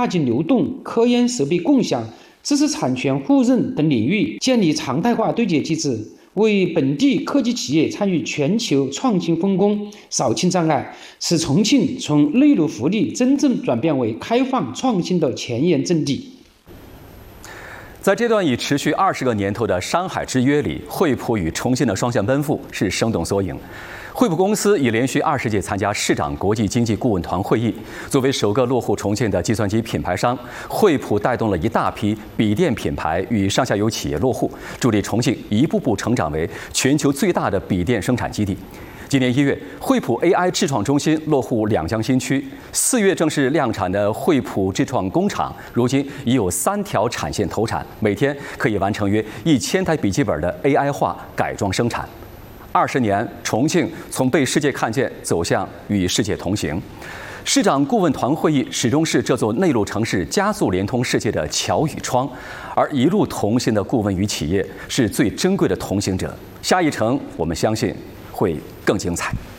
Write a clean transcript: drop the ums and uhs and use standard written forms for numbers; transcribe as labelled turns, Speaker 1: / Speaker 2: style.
Speaker 1: 大金流动、科研设备共享、知识产权互认等领域建立常态化对接机制，为本地科技企业参与全球创新分工扫清障碍，使重庆从内陆福利真正转变为开放创新的前沿阵地。
Speaker 2: 在这段已持续20个年头的山海之约里，惠普与重庆的双向奔赴是生动缩影。惠普公司已连续20届参加市长国际经济顾问团会议。作为首个落户重庆的计算机品牌商，惠普带动了一大批笔电品牌与上下游企业落户，助力重庆一步步成长为全球最大的笔电生产基地。今年1月，惠普 AI 智创中心落户两江新区。4月正式量产的惠普智创工厂，如今已有3条产线投产，每天可以完成约1000台笔记本的 AI 化改装生产。20年，重庆从被世界看见走向与世界同行。市长顾问团会议始终是这座内陆城市加速连通世界的桥与窗，而一路同行的顾问与企业是最珍贵的同行者。下一程，我们相信会更精彩。